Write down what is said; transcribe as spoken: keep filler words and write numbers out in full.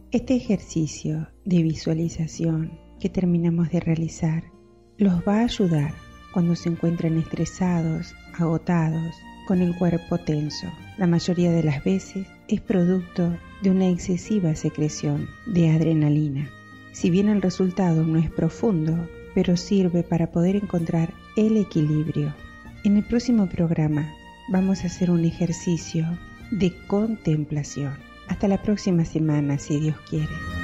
Este ejercicio de visualización que terminamos de realizar los va a ayudar cuando se encuentren estresados, agotados, con el cuerpo tenso. La mayoría de las veces es producto de una excesiva secreción de adrenalina. Si bien el resultado no es profundo, pero sirve para poder encontrar el equilibrio. En el próximo programa vamos a hacer un ejercicio de contemplación. Hasta la próxima semana, si Dios quiere.